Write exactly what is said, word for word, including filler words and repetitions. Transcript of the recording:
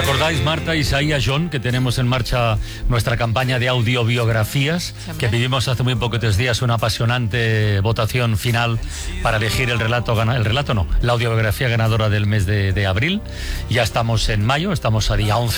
¿Recordáis, Marta, Isaías, John, que tenemos en marcha nuestra campaña de audiobiografías? Siempre. Que vivimos hace muy pocos días una apasionante votación final para elegir el relato, gana- el relato no, la audiobiografía ganadora del mes de, de abril. Ya estamos en mayo, estamos a día once.